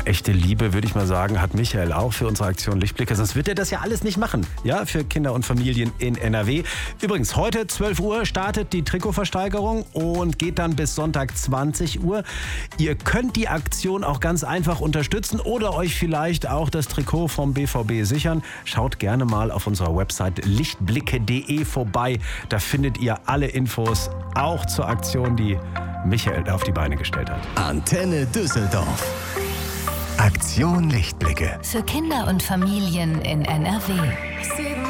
Ja, echte Liebe, würde ich mal sagen, hat Michael auch für unsere Aktion Lichtblicke. Sonst wird er das ja alles nicht machen, ja, für Kinder und Familien in NRW. Übrigens, heute 12 Uhr startet die Trikotversteigerung und geht dann bis Sonntag 20 Uhr. Ihr könnt die Aktion auch ganz einfach unterstützen oder euch vielleicht auch das Trikot vom BVB sichern. Schaut gerne mal auf unserer Website lichtblicke.de vorbei. Da findet ihr alle Infos, auch zur Aktion, die Michael auf die Beine gestellt hat. Antenne Düsseldorf. Aktion Lichtblicke. Für Kinder und Familien in NRW.